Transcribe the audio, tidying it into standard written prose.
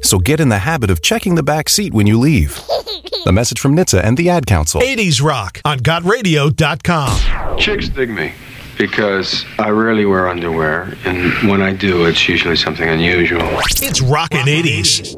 So get in the habit of checking the back seat when you leave. A message from NHTSA and the Ad Council. 80s Rock on GotRadio.com. Chicks dig me because I rarely wear underwear, and when I do, it's usually something unusual. It's Rockin' 80s.